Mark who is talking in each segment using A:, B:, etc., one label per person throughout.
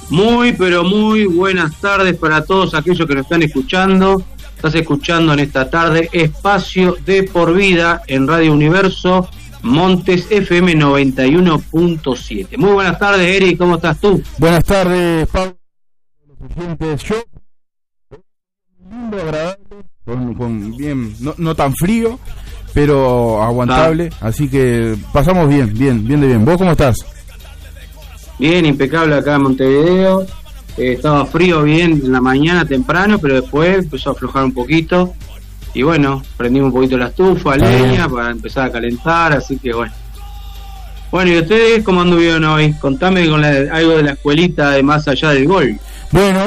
A: Muy, pero muy buenas tardes para todos aquellos que nos están escuchando. Estás escuchando en esta tarde Espacio de Por Vida en Radio Universo, Montes FM 91.7. Muy buenas tardes, Eric, ¿cómo estás tú?
B: Buenas tardes, Pablo. Yo, lindo, agradable, con bien, no tan frío, pero aguantable, así que pasamos bien. ¿Vos cómo estás?
A: Bien, impecable acá en Montevideo. Estaba frío bien en la mañana temprano, pero después empezó a aflojar un poquito. Y bueno, prendimos un poquito la estufa, leña, para empezar a calentar, así que bueno. Bueno, ¿y ustedes cómo anduvieron hoy? Contame con algo de la escuelita de Más Allá del Gol.
B: Bueno,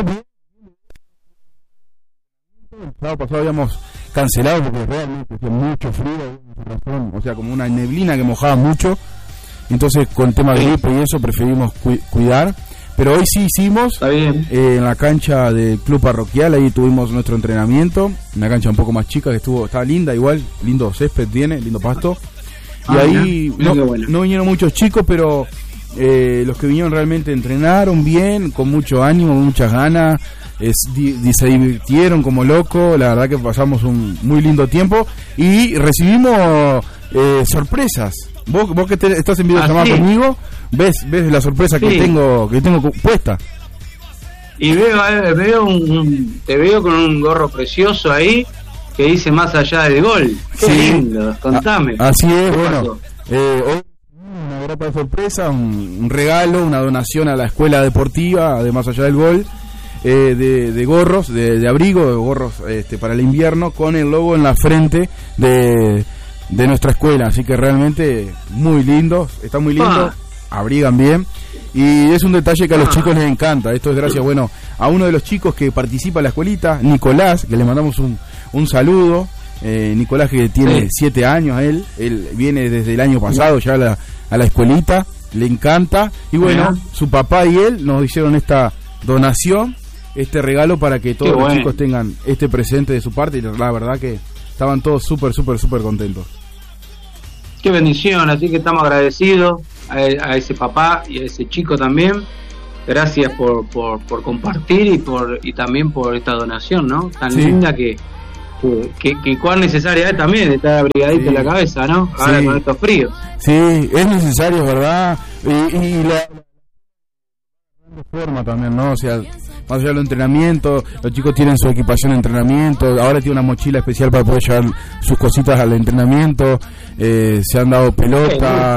B: el sábado pasado habíamos cancelado porque realmente hacía mucho frío, o sea, como una neblina que mojaba mucho. Entonces, con el tema de gripe y eso, preferimos cuidar. Pero hoy sí hicimos, en la cancha del club parroquial, ahí tuvimos nuestro entrenamiento. Una cancha un poco más chica que estaba linda, igual, lindo césped tiene, lindo pasto. Y ahí no vinieron muchos chicos, pero los que vinieron realmente entrenaron bien, con mucho ánimo, muchas ganas. Se divirtieron como locos. La verdad que pasamos un muy lindo tiempo y recibimos sorpresas. Vos que estás en videollamada conmigo, ves la sorpresa que tengo puesta.
A: Y te veo con un gorro precioso ahí que dice Más Allá del Gol. Qué lindo, contame.
B: Así es, bueno. Hoy una grata sorpresa, un regalo, una donación a la escuela deportiva de Más Allá del Gol, de gorros, de abrigo, de gorros para el invierno, con el logo en la frente de nuestra escuela, así que realmente muy lindo, está muy lindo, abrigan bien y es un detalle que a los chicos les encanta. Esto es gracias, bueno, a uno de los chicos que participa en la escuelita, Nicolás, que le mandamos un saludo. Nicolás, que tiene 7 años, él viene desde el año pasado ya a la escuelita, le encanta y bueno, su papá y él nos hicieron esta donación, este regalo para que todos los chicos tengan este presente de su parte y la verdad que estaban todos súper contentos.
A: Qué bendición, así que estamos agradecidos a ese papá y a ese chico también. Gracias por compartir y también por esta donación, ¿no? Tan linda que cuán necesaria es también estar abrigadito en la cabeza, ¿no? Ahora con estos fríos.
B: Sí, es necesario, ¿verdad? Y la forma también, ¿no? O sea, más allá del entrenamiento, los chicos tienen su equipación de entrenamiento, ahora tiene una mochila especial para poder llevar sus cositas al entrenamiento, se han dado pelota,